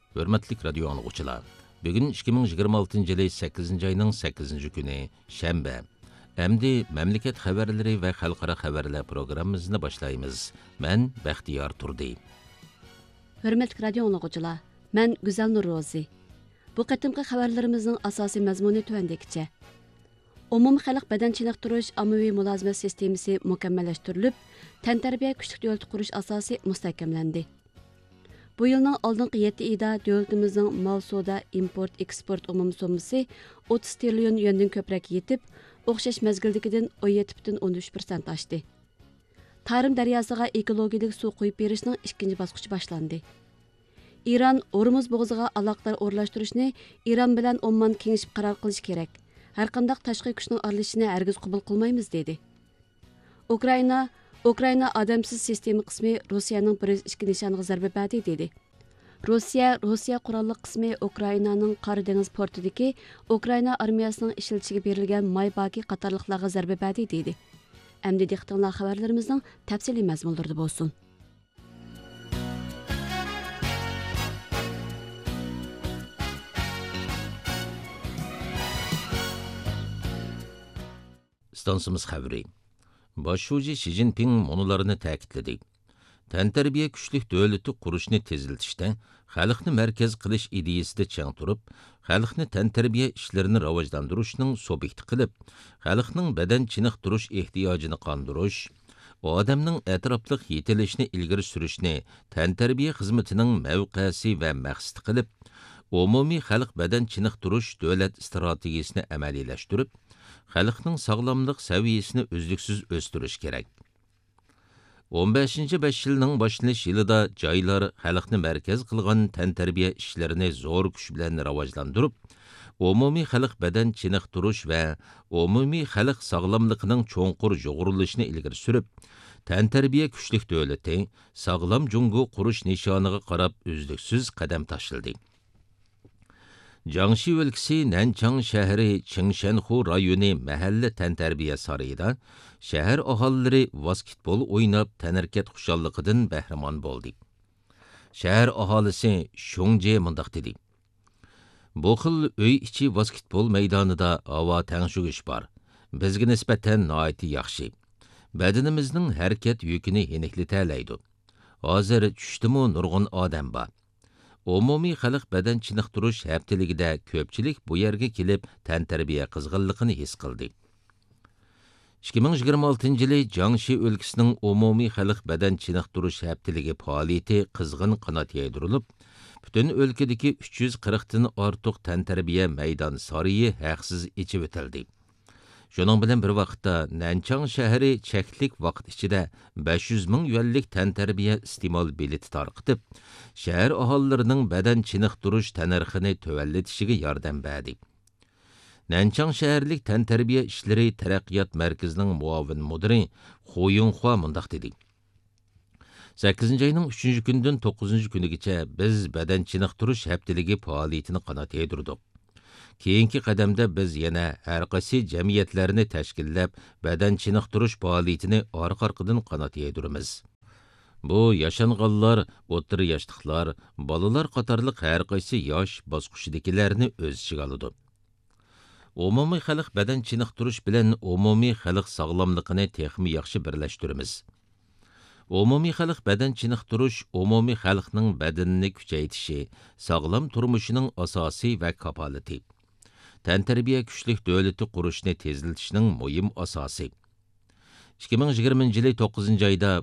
Hörmetlik radio anlıqçılar. Bugün 2026 yılı 8 ayının 8 günü Şembe. Emdi memleket haberleri ve halkara haberler programımızını başlayımız. Ben Bəxtiyar Turdi. Hörmetlik radio anlıqçılar. Ben Güzel Nur Rozi. Bu qatımqı xabarlarımızın asasi məzmunu tövəndəkiçə. Umum xalq bədən çiniqtirish ommaviy mulozimət sistemasi mukammalashtirilib, tantarbiya kuchlik dövlət qurish asosi mustahkamlandi. Bu yılның aldınqı 7 ayda dövlətimizin mal soda import eksport umum sommasi 30 trilyon yuandan köprək yetib, oxşaş məzgildikidən 17,13% aşdı. Tarım daryasıga ekologiyalik su qoyub berishning ikkinchi bosqichi boshlandi. İran Hormuz bo'g'ziga aloqalar o'rlashtirishni İran bilan Oman kengashib qaror qilish kerak. Har qanday tashqi kuchning aralashishini hargiz qabul qilmaymiz dedi. Ukraina odamsiz sistema qismi Rossiyaning bir ichki nishoniga zarba berdi dedi. Rossiya qurolli qismi Ukrainaning Qora dengiz portidagi Ukraina armiyasining ishlatishga berilgan may baki qatorliqlarga zarba berdi dedi. Endi diqqətinizə xəbərlərimizin təfsili məzmunlarında bolsun. Stansımız xəbri. Başçı Xi Jinping monularını təkidlədi. Tantarbiya kuchlik dövləti qurishni teziltishda, xalqni mərkəz qilish ideyasida chang turib, xalqni tantarbiya ishlarini rivojlantirishning sub'ekti qilib, xalqning badan chiniqtirish ehtiyojini qondirish, odamning atrofliq yetilishni ilgari surishni tantarbiya xizmatining mavqesi va maqsadi qilib, umumiy xalq badan chiniqtirish davlat strategiyasini amaliyalashtirib, xalqning sog'lomlik saviyasini uzluksiz o'stirish kerak. 15-5 yılının başlanış yılında joylar xalqni mərkəz qılğan tantarbiya ishlarini zo'r kuch bilan rivojlantirib, umumiy xalq badan chiniqtirish va umumiy xalq sog'lomligining cho'nqur yo'g'rilishini ilgari surib, tantarbiya kuchlik davlati sog'lom jungo qurish nishoniga qarab uzluksiz qadam tashildi. Jiangxi өлkəsi Nanchang şəhəri Qingshanxu rayoni mahalla tantarbiya sarayida şəhər aholilari basketbol o'ynab tanarkat xushalligidan bahramon bo'ldi. Şəhər aholisi Shungje mundaq dedi. Bu xil uy ichi basketbol maydonida havo tangshugish bor. Bizga nisbatan nihoyat yaxshi. Badanimizning harakat yukini yeniklitalaydi. Hozir tushdimi nurg'un odam bor. Umumiy xalq badan chiniqtirish haftaligida ko'pchilik bu yerga kelib tantarbiya qizg'inligini his qildi. 2026 yılı Jiangxi өлkəsinin umumiy xalq badan chiniqtirish haftaligi faoliyati qizg'in qanot yaydirilib, butun өлkədəki 340 dan ortiq tantarbiya maydon sarayi haqsiz ichib o'tildi. Şunun bilan bir vaqtda Nanchang shahri cheklik vaqt ichida 500 ming yuanlik tantarbiya iste'mol bileti tarqitib, shahar aholilarining badan chiniqtirish tanarxini tövalletishiga yordam berdi. Nanchang shaharlik tantarbiya ishlari taraqqiyot markazining muavin mudiri Hu Yunhua mundaq dedi. 8 ayning 3 kundan 9 kunigacha biz badan chiniqtirish haftaligi faoliyatini qanot yaydirdik. Keyinki qadamda biz yana har qaysi jamiyatlarni tashkillab, badan chiniqtirish faoliyatini orqa-orqadan qanot yaydiramiz. Bu yaşanğanlar, o'rta yoshliklar, bolalar qatorliq har qaysi yosh bosqichidagilarni o'z ichiga oladi. Umumiy xalq badan chiniqtirish bilan umumiy xalq sog'lomligini texmi yaxshi birlashtiramiz. Umumiy xalq badan chiniqtirish umumiy xalqning badanini kuchaytirishi, sog'lom turmushining asosiy va kapolati. Tantarbiya kuchlik davlati qurishni teziltishning muhim asosi. 2020 yılı 9 ayda